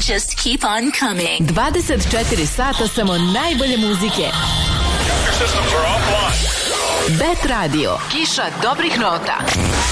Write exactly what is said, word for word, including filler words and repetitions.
just keep on coming. dvadeset četiri sata samo najbolje muzike. Bet Radio. Kiša dobrih nota.